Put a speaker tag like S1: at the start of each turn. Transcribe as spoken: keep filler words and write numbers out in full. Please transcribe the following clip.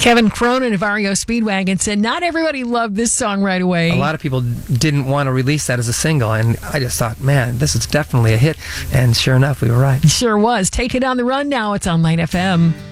S1: Kevin Cronin of R E O Speedwagon said not everybody loved this song right away.
S2: A lot of people didn't want to release that as a single, and I just thought, man, this is definitely a hit. And sure enough, we were right.
S1: Sure was. Take it on the run now. It's on Light F M.